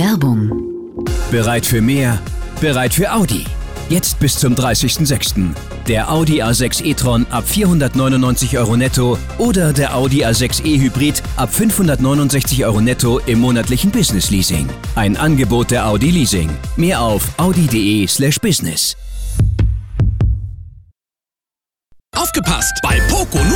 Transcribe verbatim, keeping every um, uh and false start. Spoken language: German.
Werbung. Bereit für mehr? Bereit für Audi? Jetzt bis zum dreißigsten sechsten Der Audi A sechs e-tron ab vierhundertneunundneunzig Euro netto oder der Audi A sechs e-Hybrid ab fünfhundertneunundsechzig Euro netto im monatlichen Business Leasing. Ein Angebot der Audi Leasing. Mehr auf audi.de slash business. Aufgepasst! Bei Poco